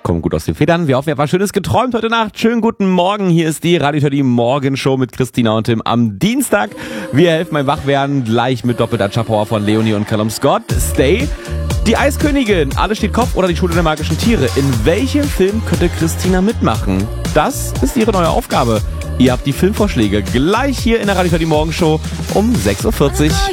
kommen gut aus den Federn. Wir hoffen, ihr habt was Schönes geträumt heute Nacht. Schönen guten Morgen. Hier ist die Radio Teddy Morgenshow mit Christina und Tim am Dienstag. Wir helfen beim Wachwerden gleich mit doppelter Chappower von Leonie und Callum Scott. Stay. Die Eiskönigin. Alles steht Kopf oder die Schule der magischen Tiere. In welchem Film könnte Christina mitmachen? Das ist ihre neue Aufgabe. Ihr habt die Filmvorschläge gleich hier in der Radio Teddy Morgenshow um 6.40 Uhr.